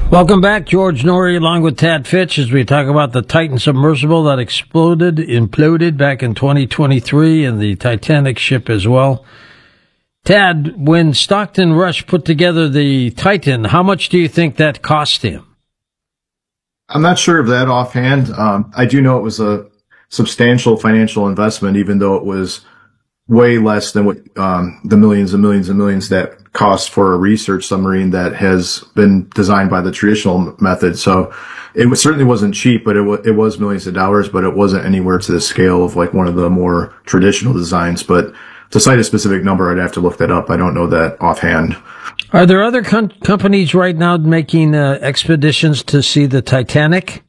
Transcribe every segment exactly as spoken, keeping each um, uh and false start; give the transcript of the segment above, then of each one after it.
Welcome back, George Noory, along with Tad Fitch, as we talk about the Titan submersible that exploded, imploded back in twenty twenty-three, and the Titanic ship as well. Tad, when Stockton Rush put together the Titan, how much do you think that cost him? I'm not sure of that offhand. Um, I do know it was a substantial financial investment, even though it was way less than what um, the millions and millions and millions that cost for a research submarine that has been designed by the traditional method. So it was, certainly wasn't cheap, but it, w- it was millions of dollars, but it wasn't anywhere to the scale of like one of the more traditional designs. But to cite a specific number, I'd have to look that up. I don't know that offhand. Are there other com- companies right now making uh, expeditions to see the Titanic?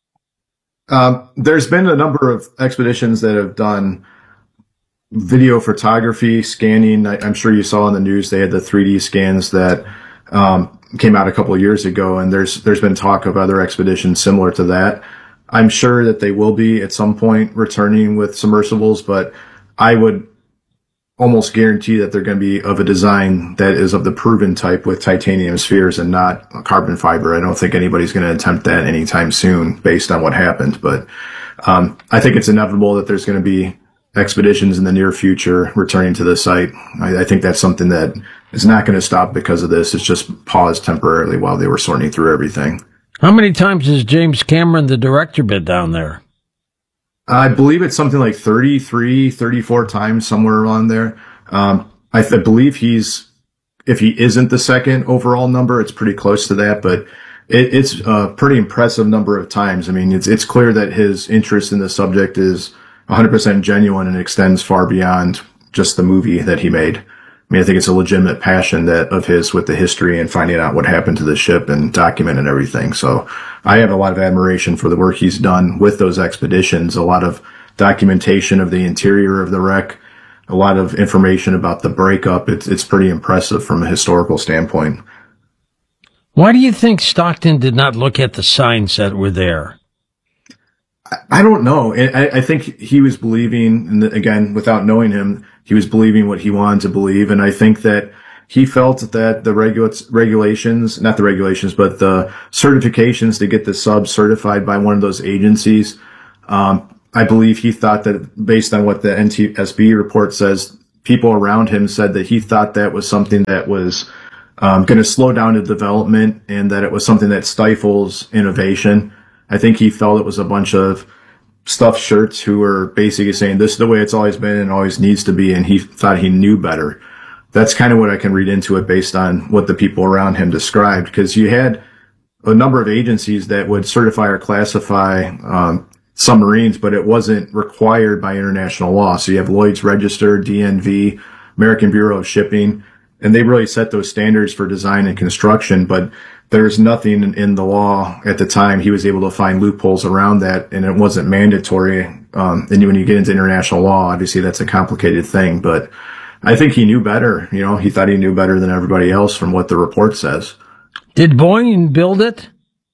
Um, there's been a number of expeditions that have done video photography, scanning. I, I'm sure you saw in the news they had the three D scans that um, came out a couple of years ago, and there's there's been talk of other expeditions similar to that. I'm sure that they will be at some point returning with submersibles, but I would almost guarantee that they're going to be of a design that is of the proven type with titanium spheres and not carbon fiber. I don't think anybody's going to attempt that anytime soon based on what happened, but um, I think it's inevitable that there's going to be expeditions in the near future returning to the site. I, I think that's something that is not going to stop because of this. It's just paused temporarily while they were sorting through everything. How many times has James Cameron, the director, been down there? I believe it's something like thirty-three, thirty-four times, somewhere around there. Um, I, th- I believe he's, if he isn't the second overall number, it's pretty close to that, but it, it's a pretty impressive number of times. I mean, it's, it's clear that his interest in the subject is one hundred percent genuine and extends far beyond just the movie that he made. I mean, I think it's a legitimate passion that of his with the history and finding out what happened to the ship and documenting everything. So I have a lot of admiration for the work he's done with those expeditions, a lot of documentation of the interior of the wreck, a lot of information about the breakup. It's, it's pretty impressive from a historical standpoint. Why do you think Stockton did not look at the signs that were there? I don't know. I, I think he was believing, and again, without knowing him, he was believing what he wanted to believe. And I think that he felt that the regula- regulations, not the regulations, but the certifications to get the sub certified by one of those agencies, um, I believe he thought that based on what the N T S B report says, people around him said that he thought that was something that was um, going to slow down the development and that it was something that stifles innovation. I think he felt it was a bunch of stuffed shirts who were basically saying this is the way it's always been and always needs to be, and he thought he knew better. That's kind of what I can read into it based on what the people around him described, because you had a number of agencies that would certify or classify um, submarines, but it wasn't required by international law. So you have Lloyd's Register, D N V, American Bureau of Shipping, and they really set those standards for design and construction, but there's nothing in the law at the time. He was able to find loopholes around that, and it wasn't mandatory. Um, and when you get into international law, obviously that's a complicated thing, but I think he knew better. You know, he thought he knew better than everybody else from what the report says. Did Boeing build it?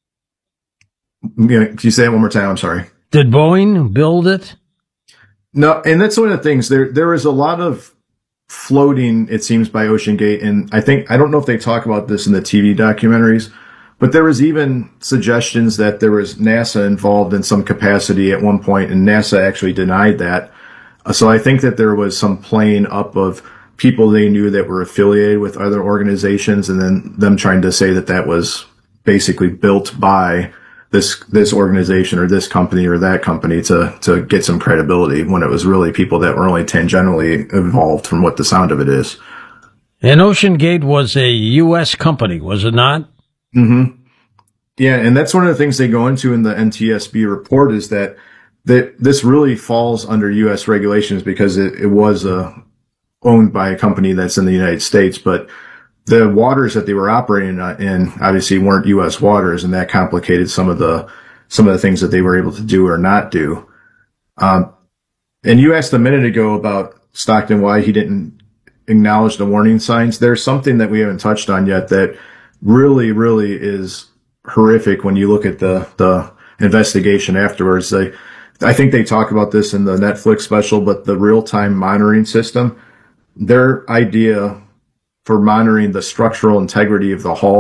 You know, can you say that one more time? I'm sorry. Did Boeing build it? No, and that's one of the things. There, there is a lot of floating, it seems, by OceanGate. And I think, I don't know if they talk about this in the T V documentaries, but there was even suggestions that there was NASA involved in some capacity at one point, and NASA actually denied that. So I think that there was some playing up of people they knew that were affiliated with other organizations, and then them trying to say that that was basically built by this this organization or this company or that company to to get some credibility, when it was really people that were only tangentially involved from what the sound of it is. And OceanGate was a U S company, was it not? Mm-hmm. Yeah, and that's one of the things they go into in the N T S B report, is that that this really falls under U S regulations because it, it was uh, owned by a company that's in the United States, but the waters that they were operating in obviously weren't U S waters, and that complicated some of the some of the things that they were able to do or not do. Um, and you asked a minute ago about Stockton, why he didn't acknowledge the warning signs. There's something that we haven't touched on yet that really, really is horrific when you look at the the investigation afterwards. They, I think they talk about this in the Netflix special, but the real-time monitoring system, their idea for monitoring the structural integrity of the hull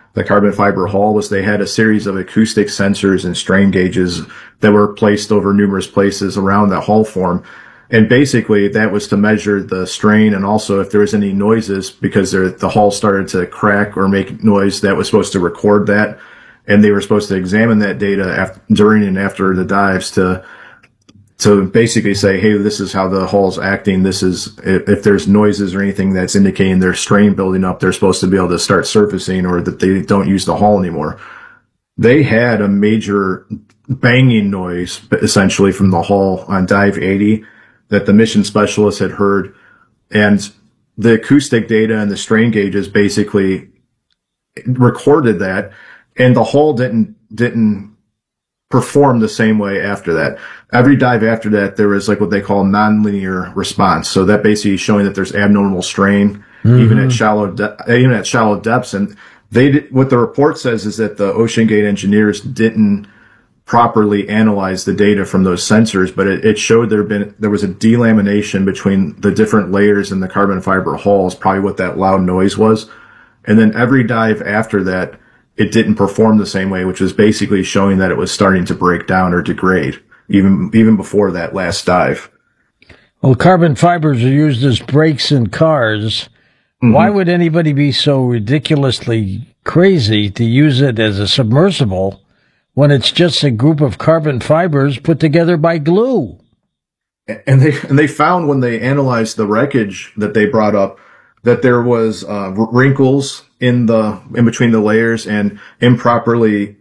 the carbon fiber hull was they had a series of acoustic sensors and strain gauges that were placed over numerous places around the hull form. And basically that was to measure the strain and also if there was any noises because the hull started to crack or make noise, that was supposed to record that. And they were supposed to examine that data after, during and after the dives to to basically say, hey, this is how the hull's acting. This is, if, if there's noises or anything that's indicating there's strain building up, they're supposed to be able to start surfacing or that they don't use the hull anymore. They had a major banging noise, essentially, from the hull on dive eighty that the mission specialist had heard. And the acoustic data and the strain gauges basically recorded that. And the hull didn't, didn't perform the same way after that. Every dive after that, there was like what they call nonlinear response. So that basically is showing that there's abnormal strain, mm-hmm. even at shallow, de- even at shallow depths. And they did, what the report says is that the OceanGate engineers didn't properly analyze the data from those sensors, but it, it showed there been, there was a delamination between the different layers in the carbon fiber hull is probably what that loud noise was. And then every dive after that, it didn't perform the same way, which was basically showing that it was starting to break down or degrade, even even before that last dive. Well, carbon fibers are used as brakes in cars. Mm-hmm. Why would anybody be so ridiculously crazy to use it as a submersible when it's just a group of carbon fibers put together by glue? And they and they found when they analyzed the wreckage that they brought up that there was uh, wrinkles in the in between the layers and improperly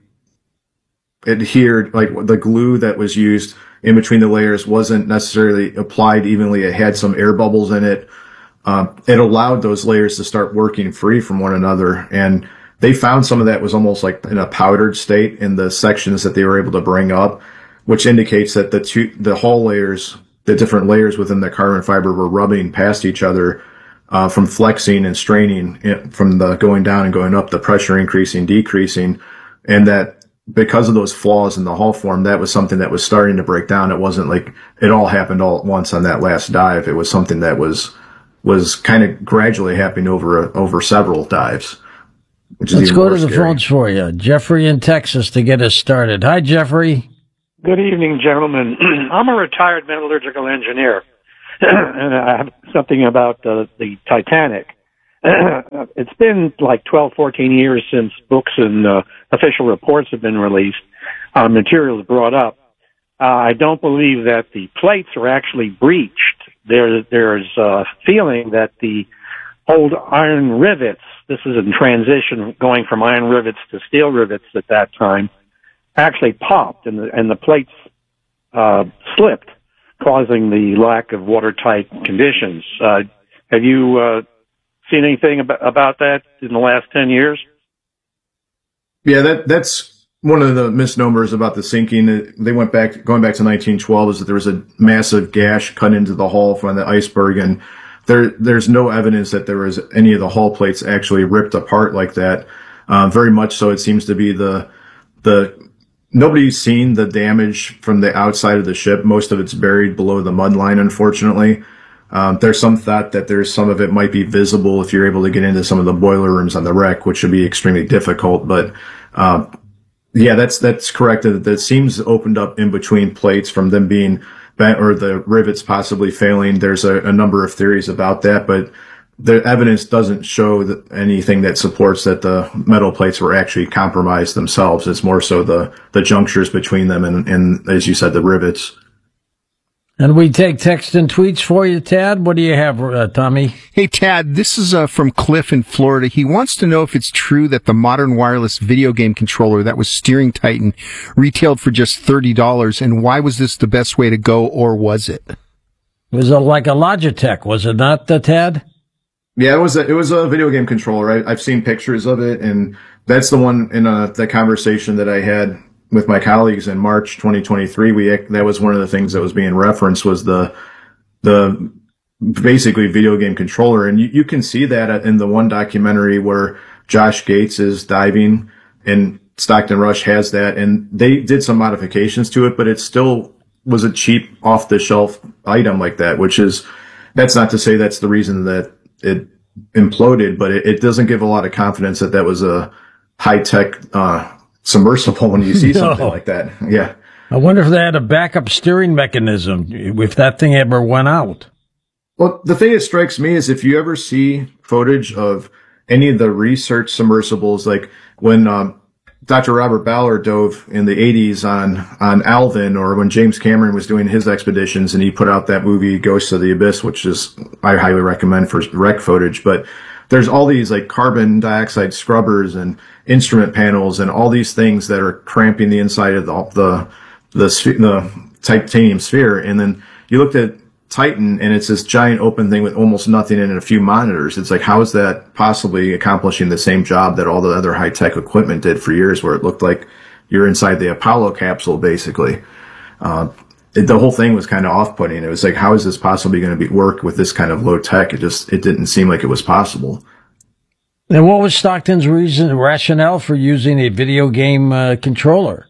adhered, like the glue that was used in between the layers wasn't necessarily applied evenly. It had some air bubbles in it. Um, it allowed those layers to start working free from one another. And they found some of that was almost like in a powdered state in the sections that they were able to bring up, which indicates that the two, the hull layers, the different layers within the carbon fiber were rubbing past each other. Uh, from flexing and straining, from the going down and going up, the pressure increasing, decreasing, and that because of those flaws in the hull form, that was something that was starting to break down. It wasn't like it all happened all at once on that last dive. It was something that was was kind of gradually happening over over several dives. Which is Let's go to the scary. phones for you, Jeffrey in Texas, to get us started. Hi, Jeffrey. Good evening, gentlemen. I'm a retired metallurgical engineer. And I have something about uh, the Titanic. It's been like twelve, fourteen years since books and uh, official reports have been released, uh, materials brought up. Uh, I don't believe that the plates are actually breached. There, there's a feeling that the old iron rivets, this is in transition going from iron rivets to steel rivets at that time, actually popped and the, and the plates uh, slipped, causing the lack of watertight conditions. Uh, have you uh, seen anything about, about that in the last ten years? Yeah, that that's one of the misnomers about the sinking. They went back, going back to nineteen twelve, is that there was a massive gash cut into the hull from the iceberg, and there there's no evidence that there was any of the hull plates actually ripped apart like that. Uh, very much so, it seems to be the the Nobody's seen the damage from the outside of the ship. Most of it's buried below the mud line, unfortunately. Um, there's some thought that there's some of it might be visible if you're able to get into some of the boiler rooms on the wreck, which would be extremely difficult. But uh, yeah, that's that's correct. That it seems opened up in between plates from them being bent or the rivets possibly failing. There's a, a number of theories about that, but the evidence doesn't show that anything that supports that the metal plates were actually compromised themselves. It's more so the, the junctures between them and, and, as you said, the rivets. And we take text and tweets for you, Tad. What do you have, uh, Tommy? Hey, Tad, this is uh, from Cliff in Florida. He wants to know if it's true that the modern wireless video game controller that was steering Titan retailed for just thirty dollars, and why was this the best way to go, or was it? It was a, like a Logitech, was it not, the Tad? Yeah, it was a, it was a video game controller. I, I've seen pictures of it, and that's the one in uh, the conversation that I had with my colleagues in March twenty twenty-three. We that was one of the things that was being referenced was the the basically video game controller, and you, you can see that in the one documentary where Josh Gates is diving, and Stockton Rush has that, and they did some modifications to it, but it still was a cheap off the shelf item like that. Which is that's not to say that's the reason that it imploded, but it, it doesn't give a lot of confidence that that was a high tech uh, submersible when you see No. something like that. Yeah. I wonder if they had a backup steering mechanism if that thing ever went out. Well, the thing that strikes me is if you ever see footage of any of the research submersibles, like when um, Doctor Robert Ballard dove in the eighties on on Alvin, or when James Cameron was doing his expeditions and he put out that movie Ghosts of the Abyss, which is I highly recommend for wreck footage. But there's all these like carbon dioxide scrubbers and instrument panels and all these things that are cramping the inside of the the the, the titanium sphere. And then you looked at Titan, and it's this giant open thing with almost nothing in it, a few monitors. It's like, how is that possibly accomplishing the same job that all the other high-tech equipment did for years, where it looked like you're inside the Apollo capsule, basically? Uh, it, the whole thing was kind of off-putting. It was like, how is this possibly going to be work with this kind of low tech? It just, it didn't seem like it was possible. And what was Stockton's reason, rationale for using a video game uh, controller?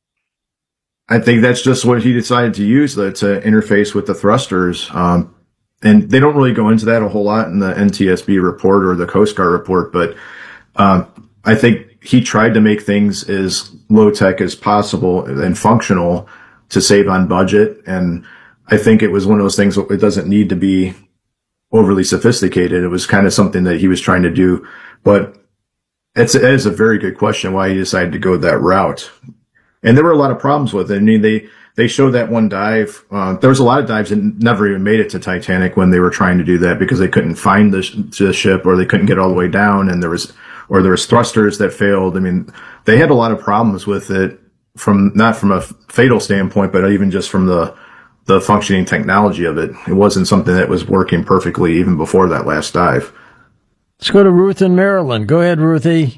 I think that's just what he decided to use, that to interface with the thrusters. Um, and they don't really go into that a whole lot in the N T S B report or the Coast Guard report, but um, I think he tried to make things as low tech as possible and functional to save on budget. And I think it was one of those things, it doesn't need to be overly sophisticated. It was kind of something that he was trying to do. But it's, it is a very good question why he decided to go that route. And there were a lot of problems with it. I mean, they, they showed that one dive. Uh, there was a lot of dives that never even made it to Titanic when they were trying to do that because they couldn't find the, sh- the ship, or they couldn't get all the way down. And there was, or there was thrusters that failed. I mean, they had a lot of problems with it from, not from a fatal standpoint, but even just from the, the functioning technology of it. It wasn't something that was working perfectly even before that last dive. Let's go to Ruth in Maryland. Go ahead, Ruthie.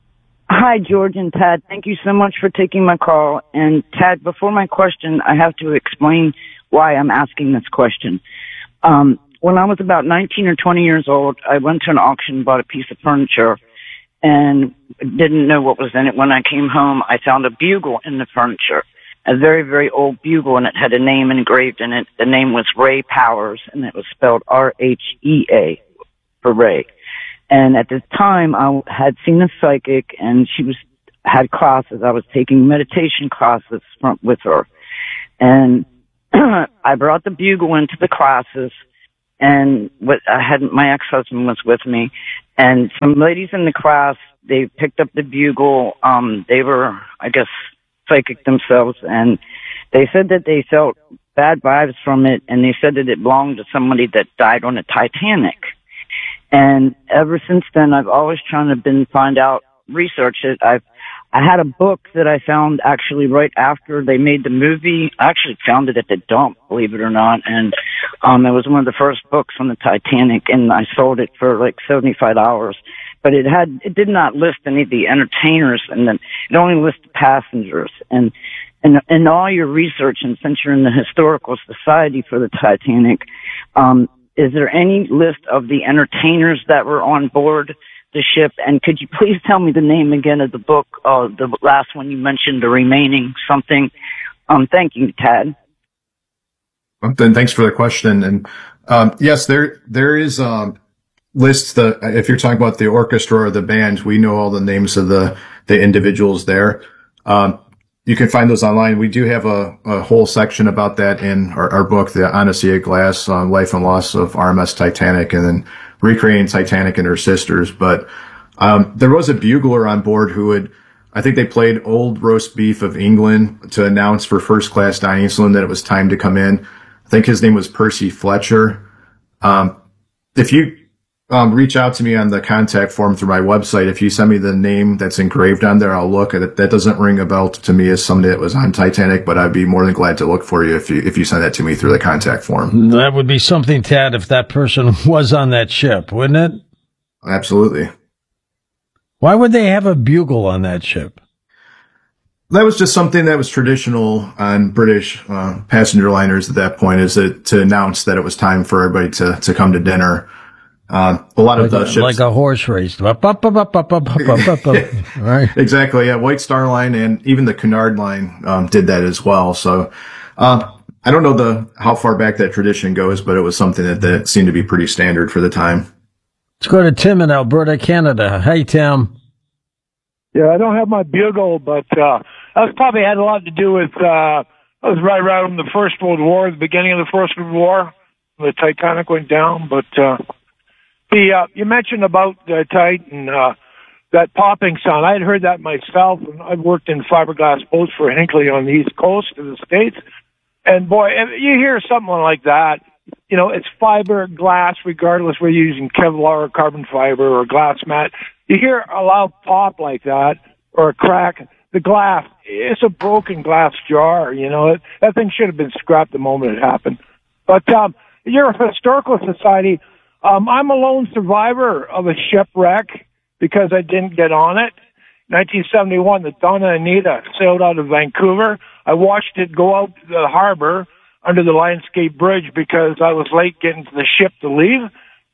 Hi, George and Tad. Thank you so much for taking my call. And Tad, before my question, I have to explain why I'm asking this question. Um, when I was about nineteen or twenty years old, I went to an auction, bought a piece of furniture, and didn't know what was in it. When I came home, I found a bugle in the furniture, a very, very old bugle, and it had a name engraved in it. The name was Ray Powers, and it was spelled R H E A for Ray. And at this time, I had seen a psychic, and she was had classes. I was taking meditation classes from, with her. And I brought the bugle into the classes, and what I had, my ex-husband was with me. And some ladies in the class, they picked up the bugle. Um, they were, I guess, psychic themselves, and they said that they felt bad vibes from it, and they said that it belonged to somebody that died on the Titanic. And ever since then, I've always trying to been find out, research it. I've, I had a book that I found actually right after they made the movie. I actually found it at the dump, believe it or not. And, um, it was one of the first books on the Titanic, and I sold it for like seventy-five dollars. But it had, it did not list any of the entertainers, and then it only listed passengers. And, and in all your research, and since you're in the Historical Society for the Titanic, um, is there any list of the entertainers that were on board the ship? And could you please tell me the name again of the book, uh, the last one you mentioned, The Remaining something? Um, thank you, Tad. Then thanks for the question. And um, yes, there there is um, lists that if you're talking about the orchestra or the band, we know all the names of the the individuals there. Um, You can find those online. We do have a, a whole section about that in our, our book, The Honesty of Glass, uh, Life and Loss of R M S Titanic, and then recreating Titanic and her sisters. But um, there was a bugler on board who would, I think they played Old Roast Beef of England to announce for first class dining saloon that it was time to come in. I think his name was Percy Fletcher. Um, if you Um, reach out to me on the contact form through my website. If you send me the name that's engraved on there, I'll look at it. That doesn't ring a bell to me as somebody that was on Titanic, but I'd be more than glad to look for you if you, if you send that to me through the contact form. That would be something, Tad, if that person was on that ship, wouldn't it? Absolutely. Why would they have a bugle on that ship? That was just something that was traditional on British uh, passenger liners at that point, is it, to announce that it was time for everybody to, to come to dinner. Uh, a lot like of the a, ships, like a horse race, up, up, up, up, up, up, up, up, up. Right? Exactly. Yeah, White Star Line and even the Cunard Line um, did that as well. So uh, I don't know the how far back that tradition goes, but it was something that, that seemed to be pretty standard for the time. Let's go to Tim in Alberta, Canada. Hey, Tim. Yeah, I don't have my bugle, but uh, that probably had a lot to do with, uh, I was right around the First World War, the beginning of the First World War, when the Titanic went down. But uh, the uh, you mentioned about the Titan, uh, that popping sound. I had heard that myself, and I've worked in fiberglass boats for Hinckley on the East Coast of the States. And boy, if you hear something like that, you know, it's fiberglass, regardless whether you're using Kevlar or carbon fiber or glass mat. You hear a loud pop like that or a crack, the glass, it's a broken glass jar, you know. It, that thing should have been scrapped the moment it happened. But um, you're a historical society. Um, I'm a lone survivor of a shipwreck because I didn't get on it. nineteen seventy-one, the Donna Anita sailed out of Vancouver. I watched it go out to the harbor under the Lionsgate Bridge because I was late getting to the ship to leave.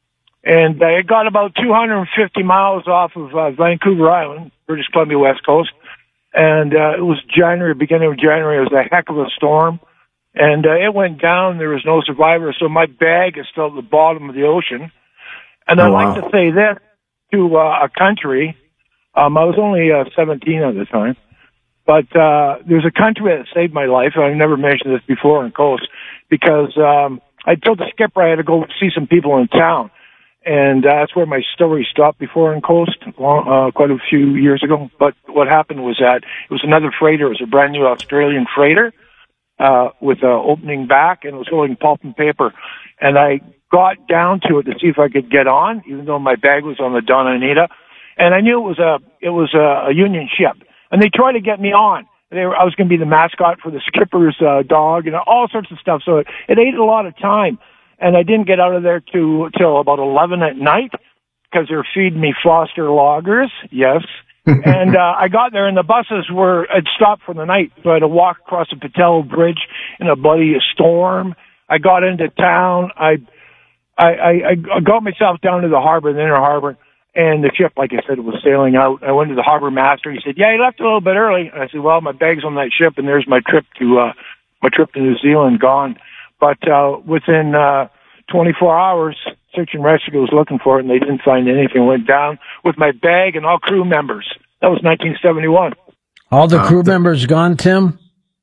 And uh, it got about two hundred fifty miles off of uh, Vancouver Island, British Columbia West Coast. And uh, it was January, beginning of January. It was a heck of a storm. And uh, it went down. There was no survivors. So my bag is still at the bottom of the ocean. And I'd oh, wow. like to say this to uh, a country. Um, I was only uh, seventeen at the time. But uh, there's a country that saved my life. I've never mentioned this before on Coast because um, I told the skipper I had to go see some people in town. And uh, that's where my story stopped before on Coast, long, uh, quite a few years ago. But what happened was that it was another freighter. It was a brand new Australian freighter uh, with an opening back, and it was holding pulp and paper. And I got down to it to see if I could get on, even though my bag was on the Donna Anita. And I knew it was a it was a, a Union ship. And they tried to get me on. They were, I was going to be the mascot for the skipper's uh, dog and all sorts of stuff. So it, it ate a lot of time. And I didn't get out of there to, till about eleven at night because they were feeding me Foster lagers. Yes. and uh, I got there and the buses were, had stopped for the night. So I had to walk across the Patel Bridge in a bloody storm. I got into town. I, I, I, I got myself down to the harbor, the inner harbor. And the ship, like I said, was sailing out. I went to the harbor master. He said, yeah, you left a little bit early. And I said, well, my bag's on that ship, and there's my trip to uh, my trip to New Zealand gone. But uh, within uh, twenty-four hours, search and rescue was looking for it, and they didn't find anything. Went down with my bag and all crew members. That was nineteen seventy-one. All the crew uh, members gone, Tim?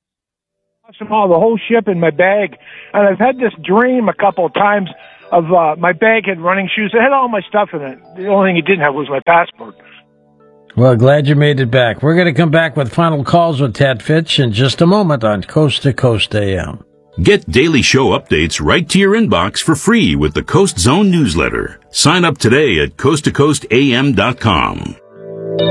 All the whole ship in my bag. And I've had this dream a couple of times of uh, my bag had running shoes. It had all my stuff in it. The only thing it didn't have was my passport. Well, glad you made it back. We're going to come back with final calls with Tad Fitch in just a moment on Coast to Coast A M. Get daily show updates right to your inbox for free with the Coast Zone newsletter. Sign up today at coast to coast a m dot com.